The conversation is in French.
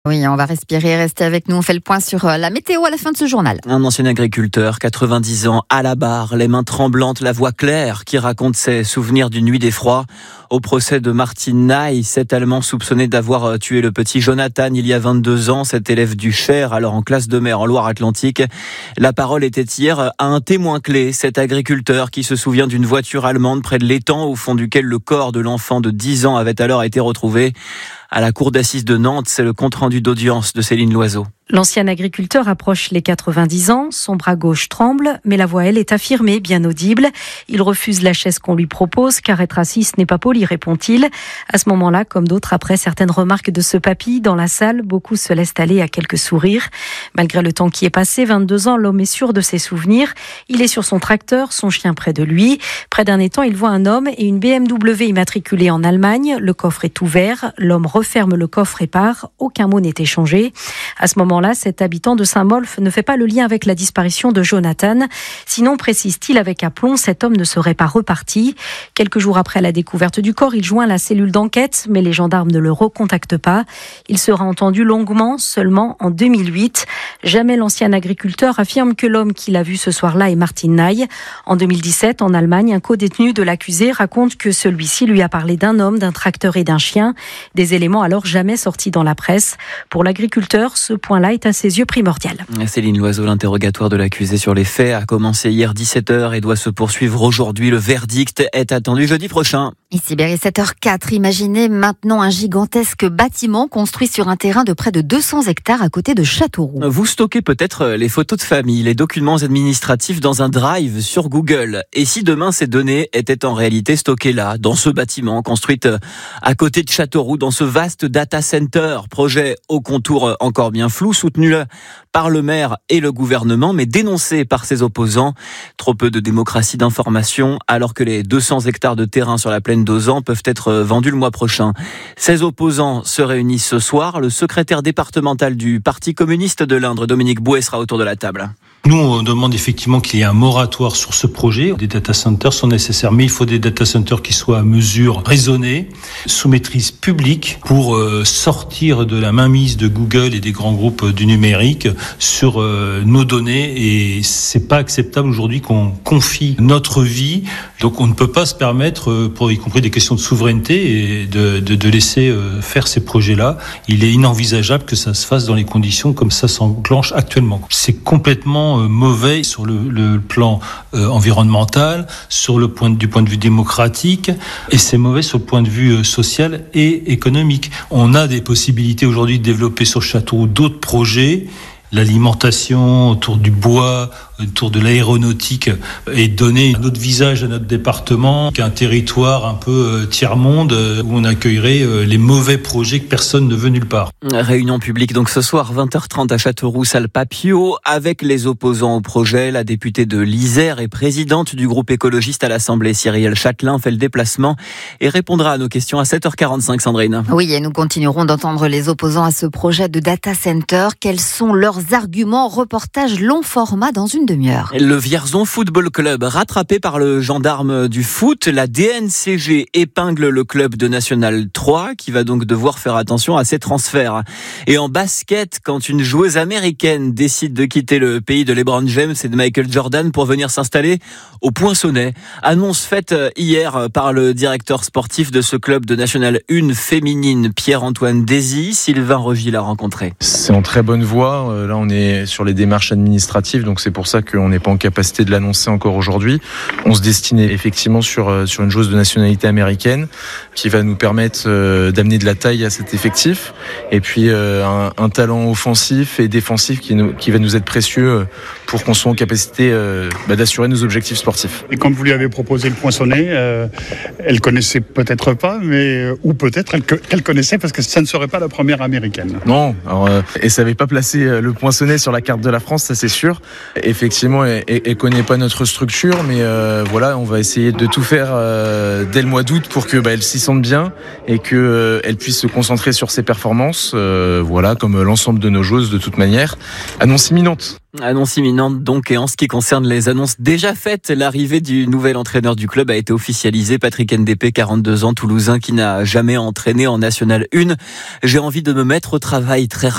Oui, on va respirer, rester avec nous. On fait le point sur la météo à la fin de ce journal. Un ancien agriculteur, 90 ans, à la barre, les mains tremblantes, la voix claire, qui raconte ses souvenirs d'une nuit d'effroi. Au procès de Martin Naï, cet Allemand soupçonné d'avoir tué le petit Jonathan il y a 22 ans, cet élève du Cher, alors en classe de mer en Loire-Atlantique. La parole était hier à un témoin clé, cet agriculteur qui se souvient d'une voiture allemande près de l'étang au fond duquel le corps de l'enfant de 10 ans avait alors été retrouvé. À la cour d'assises de Nantes, c'est le compte-rendu d'audience de Céline Loiseau. L'ancien agriculteur approche les 90 ans, son bras gauche tremble, mais la voix, elle, est affirmée, bien audible. Il refuse la chaise qu'on lui propose, car être assis, ce n'est pas poli, répond-il. À ce moment-là, comme d'autres, après certaines remarques de ce papy, dans la salle, beaucoup se laissent aller à quelques sourires. Malgré le temps qui est passé, 22 ans, l'homme est sûr de ses souvenirs. Il est sur son tracteur, son chien près de lui. Près d'un étang, il voit un homme et une BMW immatriculée en Allemagne. Le coffre est ouvert, l'homme referme le coffre et part. Aucun mot n'est échangé. À ce moment-là, cet habitant de Saint-Molf ne fait pas le lien avec la disparition de Jonathan. Sinon, précise-t-il avec aplomb, cet homme ne serait pas reparti. Quelques jours après la découverte du corps, il joint la cellule d'enquête, mais les gendarmes ne le recontactent pas. Il sera entendu longuement, seulement en 2008. Jamais l'ancien agriculteur affirme que l'homme qu'il a vu ce soir-là est Martin Naï. En 2017, en Allemagne, un co-détenu de l'accusé raconte que celui-ci lui a parlé d'un homme, d'un tracteur et d'un chien. Des éléments alors jamais sortis dans la presse. Pour l'agriculteur, ce point-là est à ses yeux primordial. Céline Loiseau, l'interrogatoire de l'accusé sur les faits a commencé hier 17h et doit se poursuivre aujourd'hui. Le verdict est attendu jeudi prochain. Ici Berry, 7h04. Imaginez maintenant un gigantesque bâtiment construit sur un terrain de près de 200 hectares à côté de Châteauroux. Vous stockez peut-être les photos de famille, les documents administratifs dans un drive sur Google. Et si demain ces données étaient en réalité stockées là, dans ce bâtiment construit à côté de Châteauroux, dans ce vaste data center, projet au contour encore bien flou, soutenu par le maire et le gouvernement, mais dénoncé par ses opposants. Trop peu de démocratie d'information, alors que les 200 hectares de terrain sur la plaine d'Auzan peuvent être vendus le mois prochain. Ces opposants se réunissent ce soir. Le secrétaire départemental du Parti communiste de l'Indre, Dominique Bouet, sera autour de la table. Nous, on demande effectivement qu'il y ait un moratoire sur ce projet. Des data centers sont nécessaires, mais il faut des data centers qui soient à mesure raisonnée, sous maîtrise publique, pour sortir de la mainmise de Google et des grands groupes du numérique sur nos données. Et c'est pas acceptable aujourd'hui qu'on confie notre vie. Donc on ne peut pas se permettre, pour y compris des questions de souveraineté, et de laisser faire ces projets-là. Il est inenvisageable que ça se fasse dans les conditions comme ça s'enclenche actuellement. C'est complètement mauvais sur le plan environnemental, du point de vue démocratique, et c'est mauvais sur le point de vue social et économique. On a des possibilités aujourd'hui de développer sur Châteauroux d'autres projets. L'alimentation autour du bois, autour de l'aéronautique, et donner un autre visage à notre département, qu'un territoire un peu tiers-monde où on accueillerait les mauvais projets que personne ne veut nulle part. Réunion publique donc ce soir 20h30 à Châteauroux, salle Papio, avec les opposants au projet. La députée de l'Isère et présidente du groupe écologiste à l'Assemblée, Cyrielle Châtelain, fait le déplacement et répondra à nos questions à 7h45, Sandrine. Oui, et nous continuerons d'entendre les opposants à ce projet de data center. Quels sont leurs arguments? Reportage long format dans une demi-heure. Le Vierzon Football Club, rattrapé par le gendarme du foot, la DNCG épingle le club de National 3 qui va donc devoir faire attention à ses transferts. Et en basket, quand une joueuse américaine décide de quitter le pays de LeBron James et de Michael Jordan pour venir s'installer au Poinçonnet, annonce faite hier par le directeur sportif de ce club de National 1 féminine, Pierre-Antoine Désy. Sylvain Rogy l'a rencontré. C'est en très bonne voie. Là, on est sur les démarches administratives, donc c'est pour ça qu'on n'est pas en capacité de l'annoncer encore aujourd'hui. On se destinait effectivement sur une joueuse de nationalité américaine qui va nous permettre d'amener de la taille à cet effectif, et puis un talent offensif et défensif qui va nous être précieux pour qu'on soit en capacité d'assurer nos objectifs sportifs. Et quand vous lui avez proposé le Poinçonnet, elle connaissait peut-être pas, ou peut-être qu'elle connaissait, parce que ça ne serait pas la première américaine. Non, elle savait pas placer le Poinçonnet sur la carte de la France, ça c'est sûr. effectivement, elle connaît pas notre structure, mais voilà, on va essayer de tout faire dès le mois d'août pour que elle s'y sente bien et que elle puisse se concentrer sur ses performances. Voilà, comme l'ensemble de nos joueuses de toute manière. Annonce imminente. Annonce imminente donc, et en ce qui concerne les annonces déjà faites, l'arrivée du nouvel entraîneur du club a été officialisée. Patrick Ndépé, 42 ans, toulousain qui n'a jamais entraîné en National 1. J'ai envie de me mettre au travail très rapidement.